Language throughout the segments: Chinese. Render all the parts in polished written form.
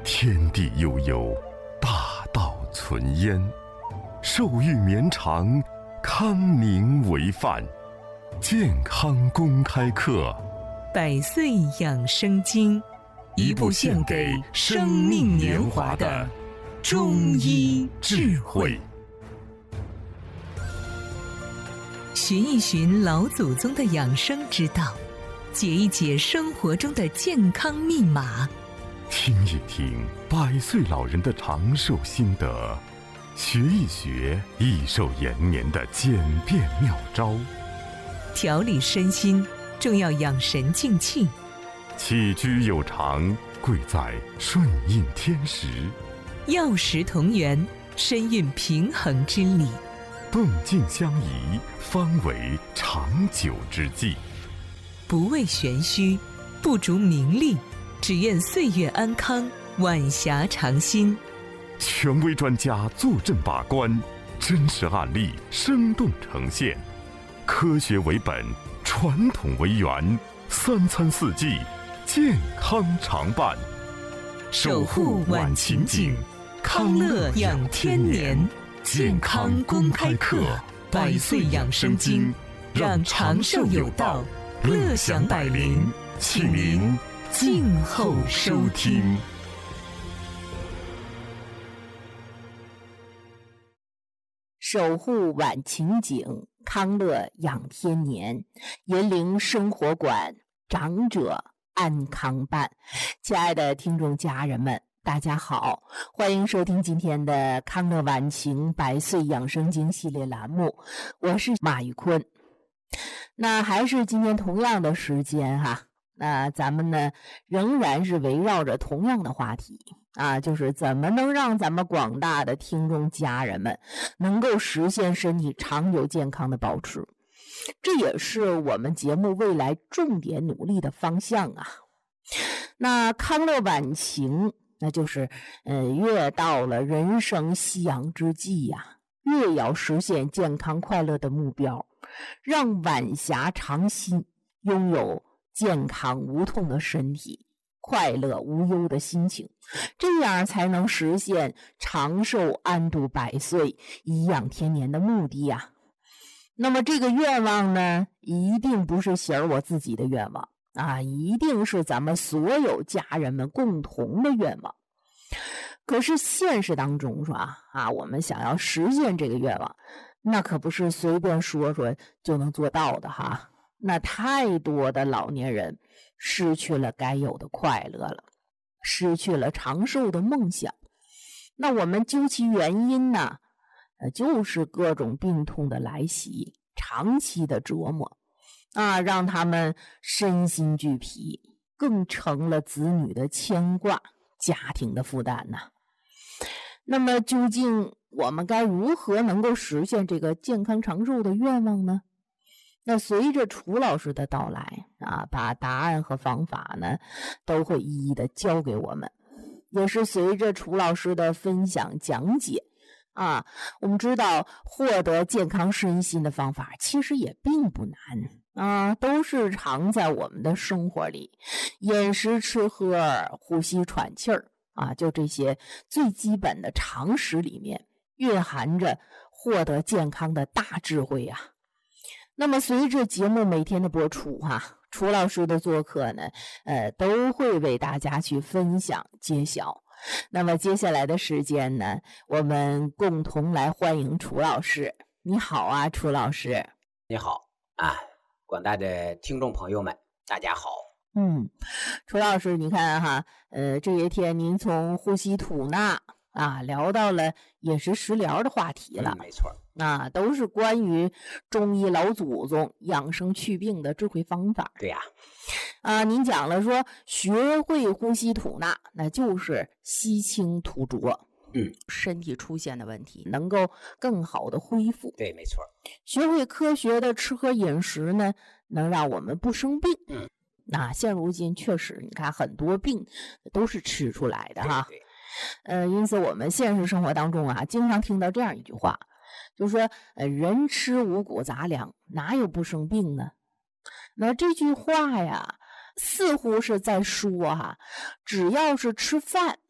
天地悠悠，大道存焉。寿育绵长，康宁为范。健康公开课， 百岁养生经， 一部献给生命年华的中医智慧。 寻一寻老祖宗的养生之道，解一解生活中的健康密码， 听一听百岁老人的长寿心得，学一学益寿延年的简便妙招。 调理身心，重要养神静气。 起居有常，贵在顺应天时。 药食同源，身运平衡之理。 动静相宜，方为长久之计。 不为玄虚，不逐名利，只愿岁月安康，晚霞长新。 权威专家坐镇把关，真实案例生动呈现。科学为本，传统为源，三餐四季，健康常伴。 守护晚晴景，康乐养天年。健康公开课，百岁养生经，让长寿有道，乐享百龄，请您静候收听。 守护晚晴景，康乐养天年，银铃生活馆，长者安康伴。亲爱的听众家人们，大家好，欢迎收听今天的康乐晚晴百岁养生经系列栏目，我是马玉坤。那还是今天同样的时间哈，那咱们呢仍然是围绕着同样的话题啊，就是怎么能让咱们广大的听众家人们能够实现身体长久健康的保持，这也是我们节目未来重点努力的方向啊。那康乐晚晴，那就是越到了人生夕阳之际呀，越要实现健康快乐的目标，让晚霞长新，拥有健康无痛的身体，快乐无忧的心情，这样才能实现长寿安度百岁、颐养天年的目的呀。那么这个愿望呢，一定不是写我自己的愿望啊，一定是咱们所有家人们共同的愿望。可是现实当中是吧？我们想要实现这个愿望，那可不是随便说说就能做到的哈。那太多的老年人失去了该有的快乐了，失去了长寿的梦想。那我们究其原因呢，就是各种病痛的来袭，长期的折磨啊，让他们身心俱疲，更成了子女的牵挂，家庭的负担呐。那么究竟我们该如何能够实现这个健康长寿的愿望呢？那随着楚老师的到来啊，把答案和方法呢都会一一的教给我们，也是随着楚老师的分享讲解啊，我们知道获得健康身心的方法其实也并不难啊，都是藏在我们的生活里，饮食吃喝呼吸喘气儿啊，就这些最基本的常识里面蕴含着获得健康的大智慧啊。那么随着节目每天的播出楚老师的做客呢都会为大家去分享揭晓。那么接下来的时间呢，我们共同来欢迎楚老师。你好啊，楚老师。 你好啊，广大的听众朋友们，大家好。 楚老师，你看这些天您从呼吸吐纳聊到了饮食食疗的话题了。 没错， 都是关于中医老祖宗养生祛病的智慧方法。 对呀， 您讲了说学会呼吸吐纳，那就是吸清吐浊，身体出现的问题能够更好的恢复。 对，没错。 学会科学的吃喝饮食呢，能让我们不生病。现如今确实你看很多病都是吃出来的哈。 对， 因此我们现实生活当中经常听到这样一句话，就是说人吃五谷杂粮，哪有不生病呢？那这句话呀，似乎是在说只要是吃饭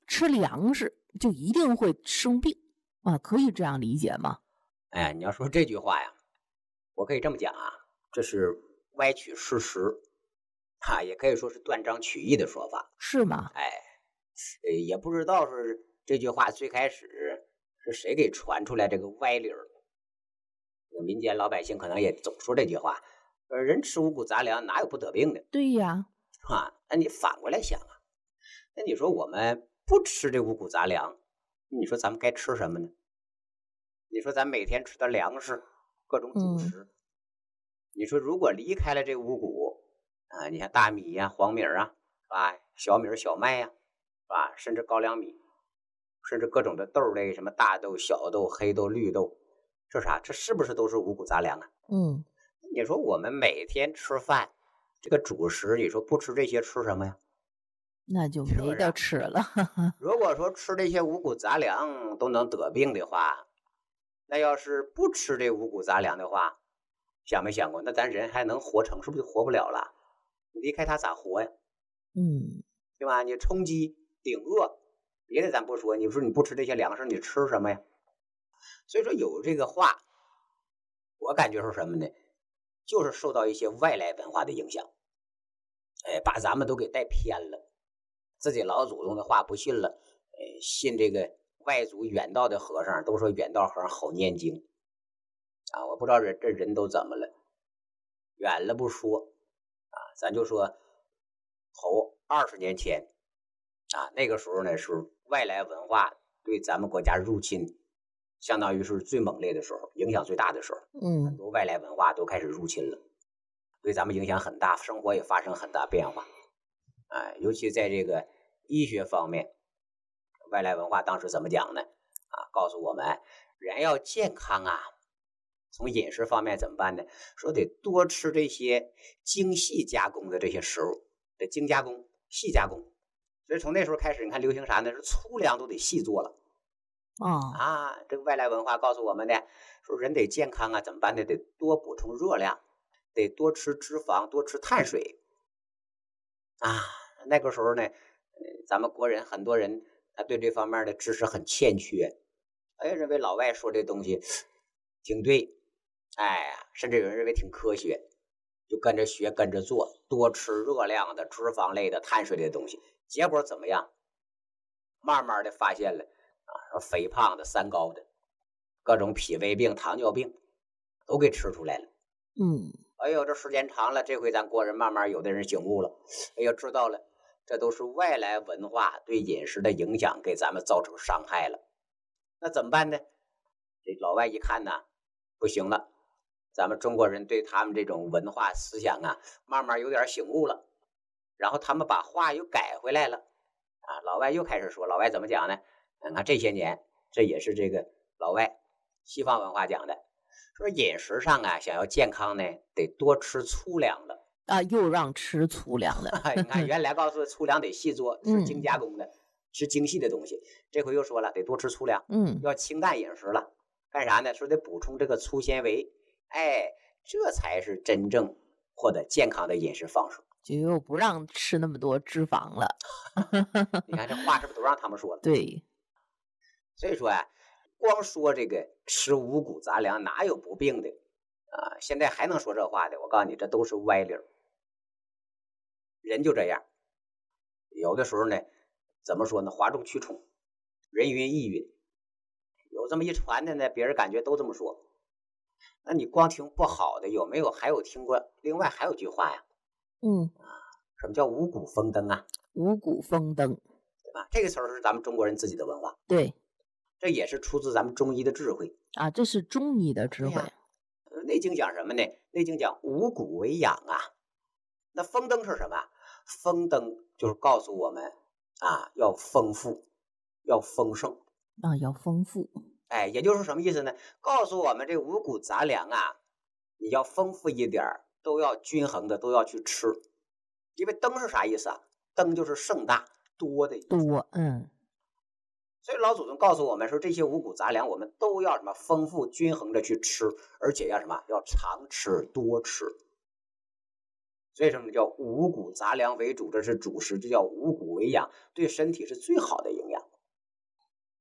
吃粮食就一定会生病啊？可以这样理解吗？ 哎，你要说这句话呀，我可以这么讲啊，这是歪曲事实也可以说是断章取义的说法。 是吗？ 哎，也不知道是这句话最开始是谁给传出来这个歪理儿。民间老百姓可能也总说这句话，人吃五谷杂粮哪有不得病的？ 对呀， 那你反过来想啊，那你说我们不吃这五谷杂粮，你说咱们该吃什么呢？你说咱每天吃的粮食，各种主食，你说如果离开了这五谷你像大米呀、黄米啊，是吧？小米、小麦呀，是吧？甚至高粱米，甚至各种的豆类，什么大豆、小豆、黑豆、绿豆，这啥？这是不是都是五谷杂粮啊？你说我们每天吃饭，这个主食，你说不吃这些吃什么呀？ 那就没得吃了。 如果说吃这些五谷杂粮都能得病的话，那要是不吃这五谷杂粮的话，想没想过，那咱人还能活成，是不是就活不了了？你离开它咋活呀？对吧？你充饥顶饿，别的咱不说，你说你不吃这些粮食，你吃什么呀？所以说有这个话，我感觉是什么呢？就是受到一些外来文化的影响，把咱们都给带偏了。自己老祖宗的话不信了，信这个外族远道的和尚，都说远道和尚好念经我不知道这人都怎么了。远了不说咱就说头20年前那个时候呢，是外来文化对咱们国家入侵相当于是最猛烈的时候，影响最大的时候。很多外来文化都开始入侵了，对咱们影响很大，生活也发生很大变化尤其在这个医学方面，外来文化当时怎么讲呢？告诉我们人要健康从饮食方面怎么办呢？说得多吃这些精细加工的这些食物，得精加工、细加工。所以从那时候开始，你看流行啥呢？是粗粮都得细做了。这个外来文化告诉我们呢，说人得健康怎么办呢？得多补充热量，得多吃脂肪，多吃碳水那个时候呢，咱们国人很多人他对这方面的知识很欠缺，认为老外说这东西挺对，甚至有人认为挺科学，就跟着学跟着做，多吃热量的、脂肪类的、碳水类的东西。结果怎么样？慢慢的发现了肥胖的、三高的，各种脾胃病、糖尿病都给吃出来了。这时间长了，这回咱国人慢慢有的人醒悟了，知道了，这都是外来文化对饮食的影响，给咱们造成伤害了。那怎么办呢？这老外一看不行了，咱们中国人对他们这种文化思想慢慢有点醒悟了，然后他们把话又改回来了老外又开始说，老外怎么讲呢？你看这些年，这也是这个老外西方文化讲的，说饮食上想要健康呢，得多吃粗粮了又让吃粗粮了。 你看原来告诉粗粮得细做，吃精加工的，吃精细的东西，这回又说了得多吃粗粮，要清淡饮食了。干啥呢？说得补充这个粗纤维，这才是真正获得健康的饮食方式。 就又不让吃那么多脂肪了。 你看这话是不是都让他们说了？ 对。 所以说光说这个吃五谷杂粮哪有不病的现在还能说这话的，我告诉你，这都是歪理儿。人就这样，有的时候呢，怎么说呢？哗众取宠，人云亦云。有这么一传的呢，别人感觉都这么说。那你光听不好的，有没有还有听过？另外还有句话呀，什么叫五谷丰登五谷丰登， 对吧？这个词儿是咱们中国人自己的文化， 对， 这也是出自咱们中医的智慧这是中医的智慧。 内经讲什么呢？内经讲五谷为养那丰登是什么？丰登就是告诉我们要丰富，要丰盛要丰富。 也就是什么意思呢？告诉我们这五谷杂粮你要丰富一点，都要均衡的，都要去吃。因为登是啥意思登就是盛大多的意思。 多， 所以老祖宗告诉我们说，这些五谷杂粮我们都要什么丰富均衡的去吃，而且要什么要常吃多吃。所以什么叫五谷杂粮为主，这是主食，这叫五谷为养，对身体是最好的营养。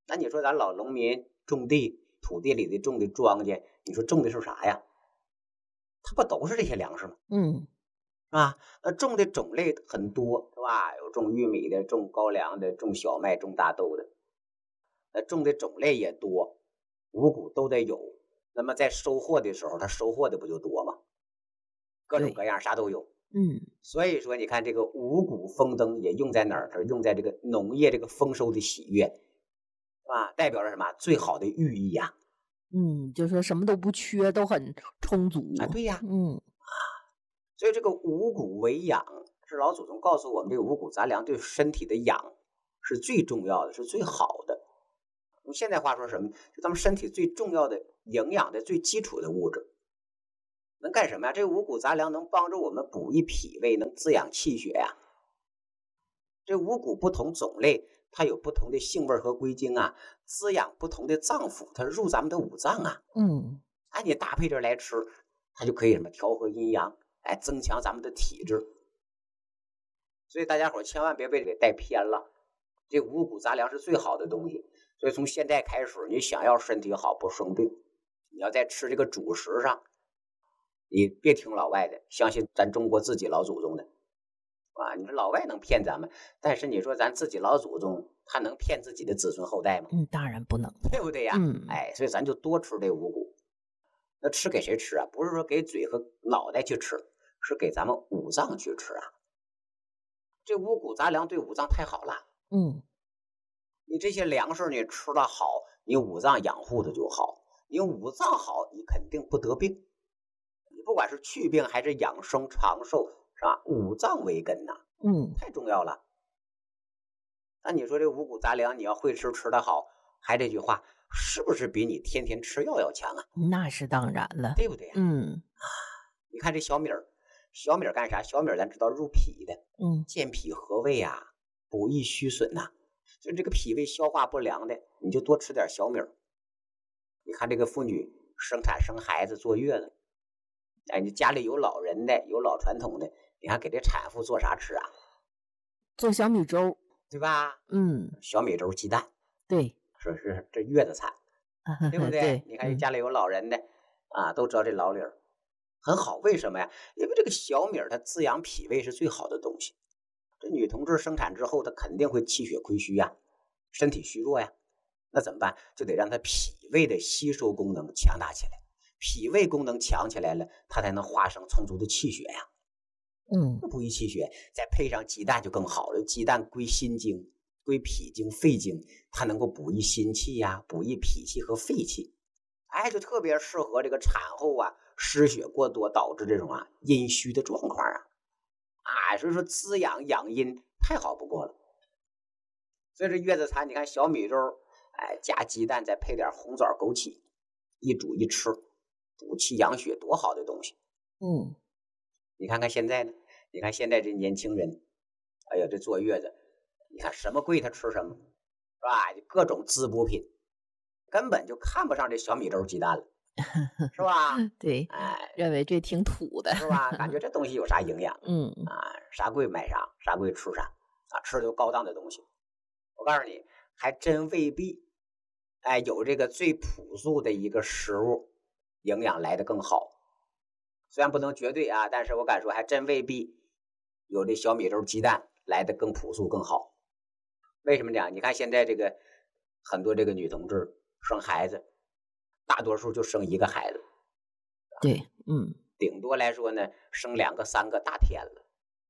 那你说咱老农民种地，土地里的种的庄稼，你说种的是啥呀？它不都是这些粮食吗？是吧？那种的种类很多，是吧？有种玉米的，种高粱的，种小麦，种大豆的。那种的种类也多，五谷都得有。那么在收获的时候，它收获的不就多吗？各种各样啥都有。所以说你看这个五谷丰登也用在哪儿？它用在这个农业这个丰收的喜悦，是吧？代表着什么？最好的寓意呀。 就是说什么都不缺，都很充足啊。对呀。所以这个五谷为养，是老祖宗告诉我们，这个五谷杂粮对身体的养是最重要的，是最好的。用现代话说什么？就咱们身体最重要的营养的最基础的物质。能干什么呀？这五谷杂粮能帮助我们补益脾胃，能滋养气血呀。这五谷不同种类，它有不同的性味和归经啊，滋养不同的脏腑，它入咱们的五脏啊。你搭配着来吃，它就可以什么调和阴阳，增强咱们的体质。所以大家伙千万别被给带偏了，这五谷杂粮是最好的东西。所以从现在开始，你想要身体好不生病，你要在吃这个主食上，你别听老外的，相信咱中国自己老祖宗的啊！你说老外能骗咱们，但是你说咱自己老祖宗，他能骗自己的子孙后代吗？ 当然不能， 对不对呀？所以咱就多吃这五谷。那吃给谁吃啊？不是说给嘴和脑袋去吃，是给咱们五脏去吃啊。这五谷杂粮对五脏太好了。你这些粮食你吃得好，你五脏养护的就好，你五脏好，你肯定不得病。你不管是去病还是养生长寿，是吧？五脏为根呐，太重要了。那你说这五谷杂粮，你要会吃，吃得好，还这句话，是不是比你天天吃药要强啊？ 那是当然了， 对不对呀？你看这小米儿，小米儿干啥？小米儿咱知道入脾的，健脾和胃啊，补益虚损呐。就这个脾胃消化不良的，你就多吃点小米儿。你看这个妇女生产生孩子坐月子，你家里有老人的，有老传统的，你看给这产妇做啥吃啊？ 做小米粥， 对吧？小米粥鸡蛋， 对， 是这月子餐，对不对？ 对， 你看家里有老人的啊，都知道这老理儿很好。为什么呀？因为这个小米儿它滋养脾胃是最好的东西。这女同志生产之后，她肯定会气血亏虚呀，身体虚弱呀。那怎么办？就得让她脾胃的吸收功能强大起来。脾胃功能强起来了，它才能化生充足的气血呀。补益气血，再配上鸡蛋就更好了。鸡蛋归心经、归脾经、肺经，它能够补益心气呀，补益脾气和肺气。就特别适合这个产后啊失血过多导致这种阴虚的状况啊。所以说滋养养阴太好不过了。所以这月子餐，你看小米粥，加鸡蛋，再配点红枣、枸杞，一煮一吃，补气养血，多好的东西。你看看现在呢？你看现在这年轻人，这坐月子，你看什么贵他吃什么，是吧？各种滋补品，根本就看不上这小米粥、鸡蛋了，是吧？ 对，认为这挺土的， 是吧？感觉这东西有啥营养？啥贵买啥，啥贵吃啥吃的就高档的东西。我告诉你，还真未必，有这个最朴素的一个食物，营养来得更好。虽然不能绝对但是我敢说，还真未必有这小米粥、鸡蛋来得更朴素更好。为什么讲？你看现在这个很多这个女同志生孩子，大多数就生一个孩子。 对， 顶多来说呢，生2个、3个大天了。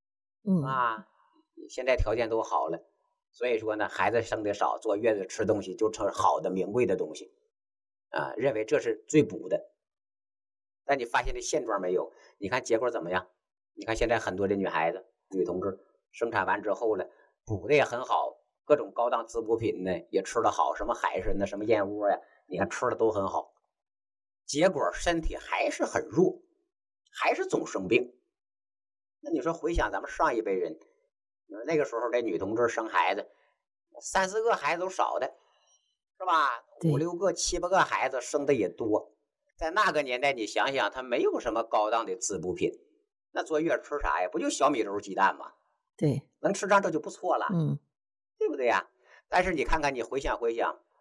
现在条件都好了，所以说呢，孩子生的少，坐月子吃东西就成好的名贵的东西认为这是最补的。但你发现这现状没有？你看结果怎么样？你看现在很多的女孩子、女同志生产完之后了，补的也很好，各种高档滋补品呢也吃得好，什么海参什么燕窝呀，你看吃的都很好，结果身体还是很弱，还是总生病。那你说回想咱们上一辈人，那个时候这女同志生孩子3、4个孩子都少的，是吧？5、6个、7、8个孩子生的也多。在那个年代，你想想，他没有什么高档的滋补品，那坐月吃啥呀？不就小米粥、鸡蛋吗？ 对， 能吃上这就不错了，对不对呀？但是你看看，你回想回想，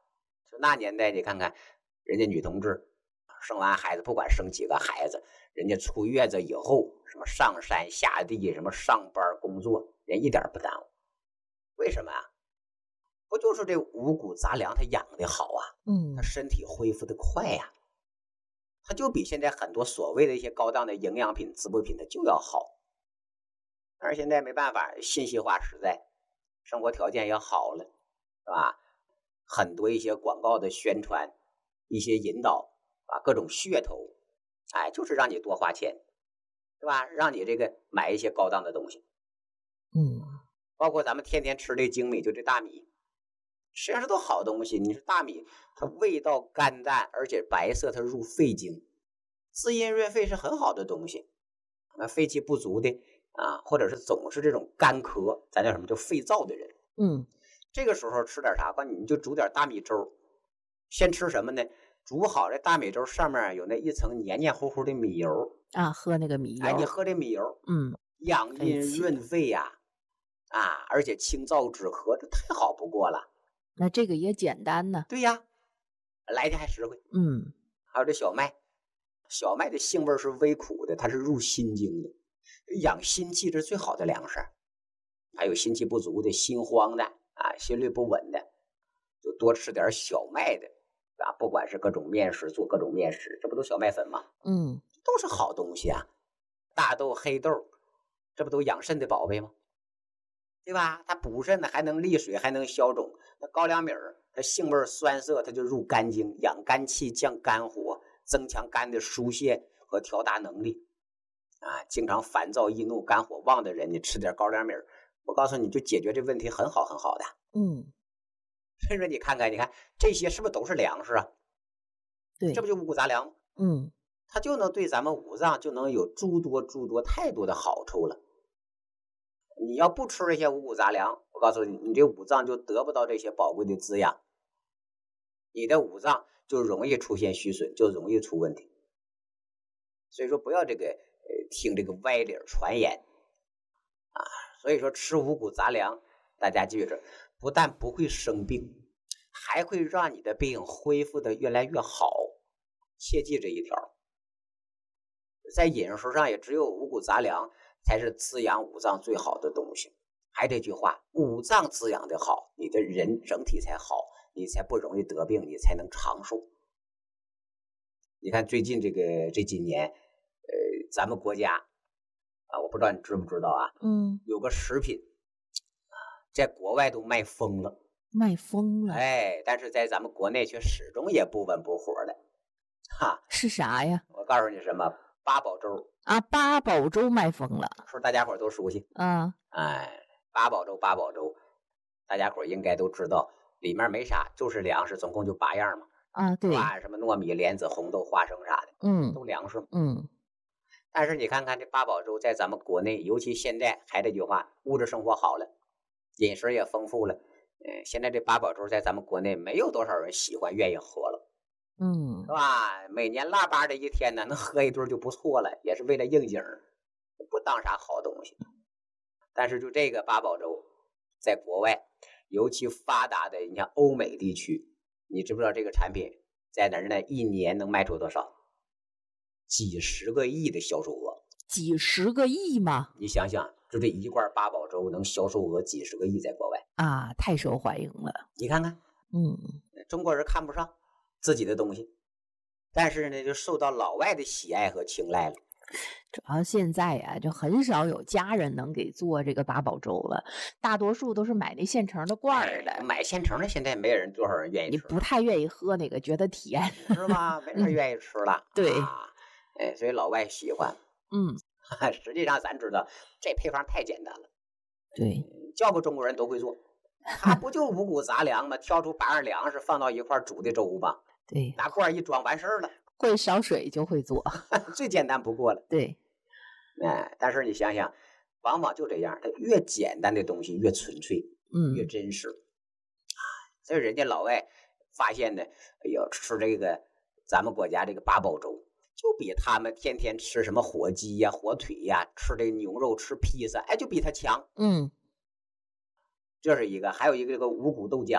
就那年代，你看看人家女同志生完孩子，不管生几个孩子，人家出月子以后，什么上山下地，什么上班工作，人一点不耽误。为什么啊？不就是这五谷杂粮它养的好啊？它身体恢复的快呀，它就比现在很多所谓的一些高档的营养品、滋补品它就要好。但是现在没办法，信息化时代，生活条件也好了，是吧？很多一些广告的宣传，一些引导啊，各种噱头，哎，就是让你多花钱，是吧？让你这个买一些高档的东西。包括咱们天天吃的精米，就这大米，实际上是都好东西。你说大米，它味道甘淡，而且白色，它入肺经，滋阴润肺是很好的东西。肺气不足的啊，或者是总是这种干咳，咱叫什么叫肺燥的人，这个时候吃点啥？你就煮点大米粥。先吃什么呢？煮好这大米粥上面有那一层黏黏糊糊的米油啊，喝那个米油。 哎，你喝这米油，养阴润肺呀，而且清燥止咳，这太好不过了。 那这个也简单呢。 对呀，来的还实惠。还有这小麦，小麦的性味是微苦的，它是入心经的，养心气这是最好的粮食。还有心气不足的、心慌的啊、心律不稳的，就多吃点小麦的啊，不管是各种面食，做各种面食，这不都小麦粉吗？都是好东西啊。大豆、黑豆，这不都养肾的宝贝吗？对吧？它补肾的，还能利水，还能消肿。那高粱米儿，它性味酸涩，它就入肝经，养肝气，降肝火，增强肝的疏泄和调达能力。经常烦躁易怒、肝火旺的人，你吃点高粱米儿，我告诉你就解决这问题很好很好的。所以说你看这些是不是都是粮食啊？ 对， 这不就五谷杂粮吗？它就能对咱们五脏就能有诸多太多的好处了。你要不吃这些五谷杂粮，我告诉你，你这五脏就得不到这些宝贵的滋养，你的五脏就容易出现虚损，就容易出问题。所以说不要听这个歪理传言所以说吃五谷杂粮，大家记着，不但不会生病，还会让你的病恢复的越来越好。切记这一条，在饮食上也只有五谷杂粮才是滋养五脏最好的东西。还这句话，五脏滋养的好，你的人整体才好，你才不容易得病，你才能长寿。你看最近这几年咱们国家我不知道你知不知道啊，有个食品在国外都卖疯了，但是在咱们国内却始终也不温不火的。 是啥呀？ 我告诉你什么，八宝粥啊，八宝粥卖疯了， 是不是大家伙都熟悉？八宝粥，大家伙应该都知道，里面没啥，就是粮食，总共就8样嘛。对，什么糯米、莲子、红豆、花生啥的，都粮食。但是你看看这八宝粥，在咱们国内，尤其现在，还这句话，物质生活好了，饮食也丰富了，现在这八宝粥在咱们国内没有多少人喜欢愿意喝了。是吧？每年腊八的一天呢，能喝一顿就不错了，也是为了应景，不当啥好东西。但是就这个八宝粥，在国外尤其发达的，你像欧美地区，你知不知道这个产品在哪儿呢？一年能卖出多少？几十个亿的销售额。 几十个亿吗？ 你想想，就这一罐八宝粥能销售额几十个亿，在国外太受欢迎了。 你看看，中国人看不上自己的东西，但是呢，就受到老外的喜爱和青睐了。 主要现在呀，就很少有家人能给做这个八宝粥了，大多数都是买那现成的罐儿的。 买现成的现在没人多少人愿意吃， 你不太愿意喝那个，觉得甜是吧？没人愿意吃了。 对， 所以老外喜欢。实际上咱知道这配方太简单了。 对， 叫个中国人都会做，它不就五谷杂粮吗？挑出8样粮食放到一块煮的粥吗？ 对， 拿罐一装完事儿了。 会烧水就会做， 最简单不过了。 对， 但是你想想，往往就这样，它越简单的东西越纯粹，越真实。所以人家老外发现呢，吃这个咱们国家这个八宝粥，就比他们天天吃什么火鸡呀、火腿呀，吃这个牛肉、吃披萨，就比他强。这是一个，还有一个这个五谷豆浆，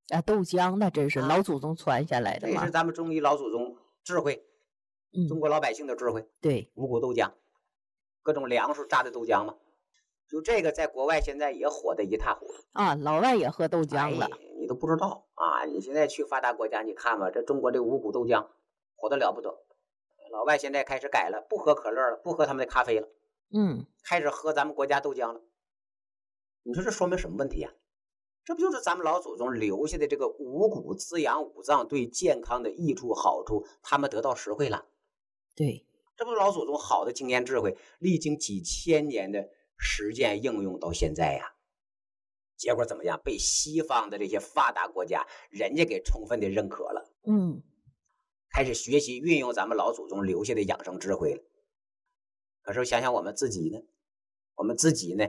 啊，豆浆那真是老祖宗传下来的嘛， 这是咱们中医老祖宗智慧，中国老百姓的智慧。 对， 五谷豆浆，各种粮食榨的豆浆嘛，就这个在国外现在也火得一塌糊涂啊，老外也喝豆浆了， 你都不知道啊！你现在去发达国家，你看吧，这中国这五谷豆浆火得了不得。老外现在开始改了，不喝可乐了，不喝他们的咖啡了，开始喝咱们国家豆浆了。你说这说明什么问题啊？这不就是咱们老祖宗留下的这个五谷滋养五脏对健康的益处好处，他们得到实惠了。 对， 这不是老祖宗好的经验智慧，历经几千年的实践应用到现在呀。结果怎么样？被西方的这些发达国家人家给充分的认可了。开始学习运用咱们老祖宗留下的养生智慧了。可是想想我们自己呢？我们自己呢，